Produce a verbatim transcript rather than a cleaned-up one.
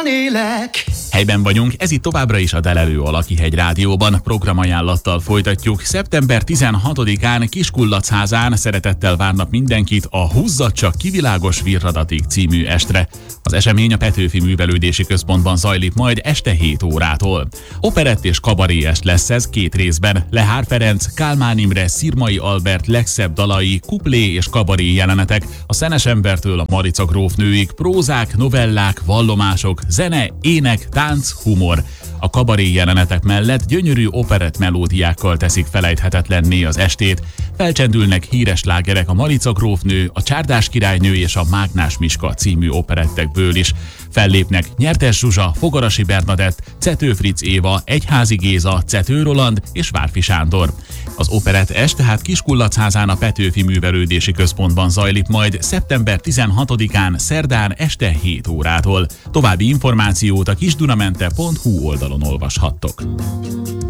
boldogan élek. Helyben vagyunk, ez itt továbbra is a Delelő a Lakihegy Rádióban. Programajánlattal folytatjuk. szeptember tizenhatodikán Kiskulacházán szeretettel várnak mindenkit a Húzzad csak kivilágos virradatig című estre. Az esemény a Petőfi Művelődési Központban zajlik majd este hét órától. Operett és kabaré est lesz ez két részben. Lehár Ferenc, Kálmán Imre, Szirmai Albert legszebb dalai, kuplé és kabaré jelenetek, a Szenes embertől a Marica grófnőig, prózák, novellák, vallomások, zene, ének, tánc, humor. A kabaré jelenetek mellett gyönyörű operett melódiákkal teszik felejthetetlenné az estét. Felcsendülnek híres slágerek a Marica grófnő, a Csárdás királynő és a Mágnás Miska című operettekből is. Fellépnek Nyertes Zsuzsa, Fogarasi Bernadett, Cető Fritz Éva, Egyházi Géza, Cető Roland és Várfi Sándor. Az operett est tehát Kiskulacházán a Petőfi Művelődési Központban zajlik majd szeptember tizenhatodikán szerdán este hét órától. További információt a kisdunamente pont hu oldalon olvashattok.